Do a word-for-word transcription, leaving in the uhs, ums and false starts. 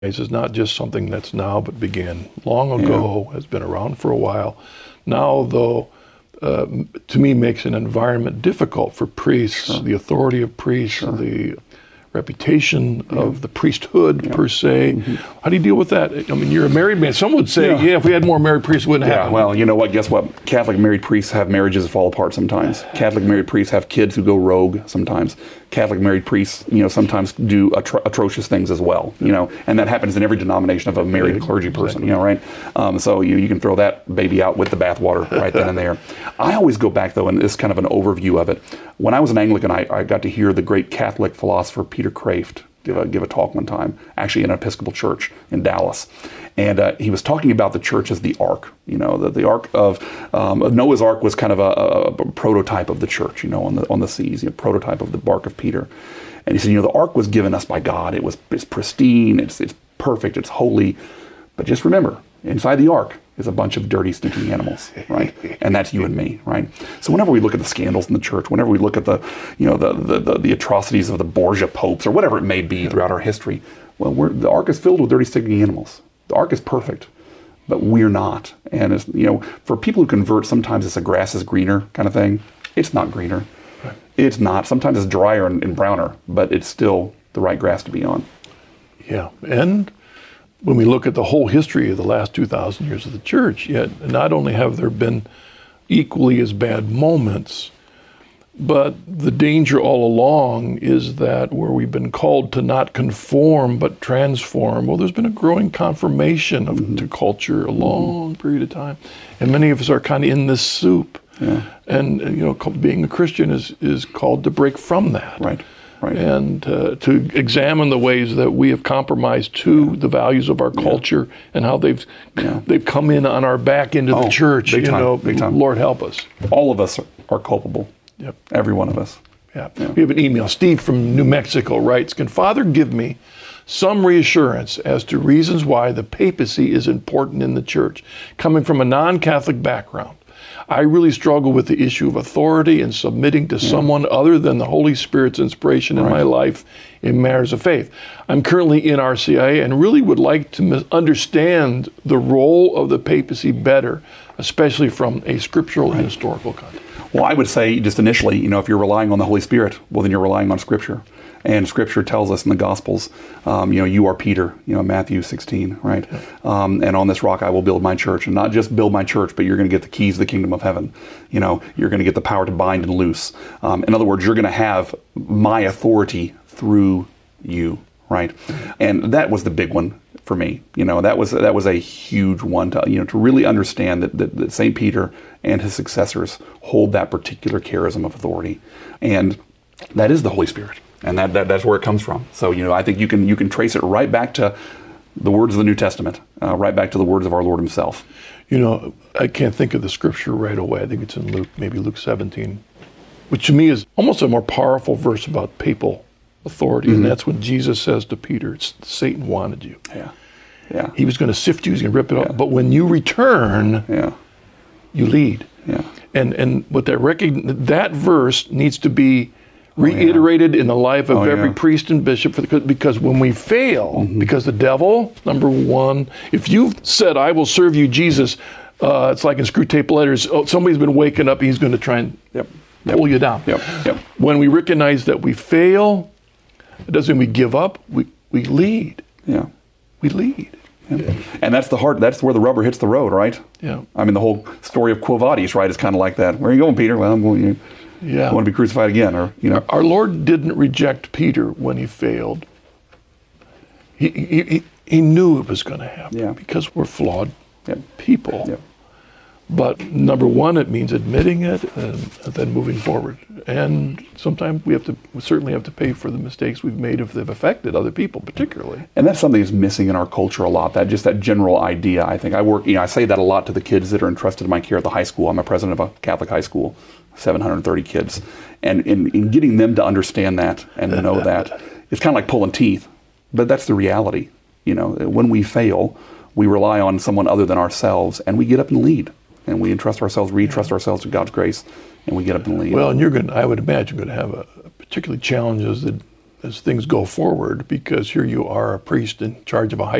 is not just something that's now, but began long ago, yeah. has been around for a while. Now, though, uh, to me, makes an environment difficult for priests, sure. the authority of priests, sure. the reputation yeah. of the priesthood yeah. per se. Mm-hmm. How do you deal with that? I mean, you're a married man. Some would say, yeah, yeah if we had more married priests, it wouldn't yeah, happen. Well, you know what? Guess what? Catholic married priests have marriages that fall apart sometimes. Catholic married priests have kids who go rogue sometimes. Catholic married priests, you know, sometimes do atro- atrocious things as well, you know, and that happens in every denomination of a married yeah, clergy person, exactly. you know, right? Um, so you you can throw that baby out with the bathwater right then and there. I always go back, though, and this is kind of an overview of it. When I was an Anglican, I, I got to hear the great Catholic philosopher Peter Kraft give a, give a talk one time, actually in an Episcopal church in Dallas. And uh, he was talking about the church as the ark, you know, the, the ark of um, Noah's Ark was kind of a, a, a prototype of the church, you know, on the on the seas, a you know, prototype of the bark of Peter. And he said, you know, the ark was given us by God. It was it's pristine, it's it's perfect, it's holy. But just remember, inside the ark is a bunch of dirty, stinking animals, right? And that's you and me, right? So whenever we look at the scandals in the church, whenever we look at the, you know, the the, the, the atrocities of the Borgia popes or whatever it may be throughout our history, well, we're, the ark is filled with dirty, stinking animals. The ark is perfect, but we're not. And it's, you know, for people who convert, sometimes it's a grass is greener kind of thing. It's not greener. Right. It's not. Sometimes it's drier and, and browner, but it's still the right grass to be on. Yeah, and when we look at the whole history of the last two thousand years of the church, yet not only have there been equally as bad moments, but the danger all along is that where we've been called to not conform but transform, well, there's been a growing conformation of, mm-hmm. to culture a long mm-hmm. period of time. And many of us are kind of in this soup. Yeah. And, you know, being a Christian is, is called to break from that. Right. Right. And uh, to examine the ways that we have compromised to yeah. the values of our culture yeah. and how they've yeah. they've come in on our back into oh, the church. Big you time, know, big time. Lord help us. All of us are culpable. Yep. Every one of us. Yeah. yeah. We have an email. Steve from New Mexico writes, "Can Father give me some reassurance as to reasons why the papacy is important in the church? Coming from a non-Catholic background, I really struggle with the issue of authority and submitting to yeah. someone other than the Holy Spirit's inspiration in right. my life in matters of faith. I'm currently in R C I A and really would like to mis- understand the role of the papacy better, especially from a scriptural right. and historical context." Well, I would say just initially, you know, if you're relying on the Holy Spirit, well, then you're relying on Scripture. And Scripture tells us in the Gospels, um, you know, you are Peter, you know, Matthew sixteen, right? Yeah. Um, and on this rock I will build my church. And not just build my church, but you're going to get the keys of the kingdom of heaven. You know, you're going to get the power to bind and loose. Um, in other words, you're going to have my authority through you, right? And that was the big one for me. You know, that was that was a huge one to, you know, to really understand that, that, that Saint Peter and his successors hold that particular charism of authority. And that is the Holy Spirit. And that, that that's where it comes from. So, you know, I think you can you can trace it right back to the words of the New Testament, uh, right back to the words of our Lord himself. You know, I can't think of the scripture right away. I think it's in Luke, maybe Luke seventeen, which to me is almost a more powerful verse about papal authority. Mm-hmm. And that's when Jesus says to Peter, Satan wanted you. Yeah, yeah. He was going to sift you, he was going to rip it yeah. off. But when you return, yeah. you lead. Yeah. And and what that recogn- that verse needs to be reiterated oh, yeah. in the life of oh, every yeah. priest and bishop, for the, because when we fail, mm-hmm. because the devil, number one, if you've said, I will serve you, Jesus, uh, it's like in Screw Tape Letters, oh, somebody's been waking up, he's going to try and yep. pull yep. you down. Yep. Yep. When we recognize that we fail, it doesn't mean we give up, we, we lead. Yeah. We lead. Yeah. And that's the heart, that's where the rubber hits the road, right? Yeah. I mean, the whole story of Quo Vadis, right, is kind of like that. Where are you going, Peter? Well, I'm going, you Yeah. I want to be crucified again, or you know. Our Lord didn't reject Peter when he failed. He he he, he knew it was going to happen yeah. because we're flawed yep. people. Yep. But number one, it means admitting it and, and then moving forward. And sometimes we have to, we certainly have to pay for the mistakes we've made if they've affected other people, particularly. And that's something that's missing in our culture a lot. That just that general idea. I think I work. You know, I say that a lot to the kids that are entrusted in my care at the high school. I'm a president of a Catholic high school, seven hundred thirty kids, and in, in getting them to understand that and know that, it's kind of like pulling teeth, but that's the reality. You know, when we fail, we rely on someone other than ourselves, and we get up and lead. And we entrust ourselves, re-trust ourselves to God's grace, and we get up and lead. Well, and you're going to, I would imagine, going to have a, a particularly challenges that as things go forward, because here you are, a priest in charge of a high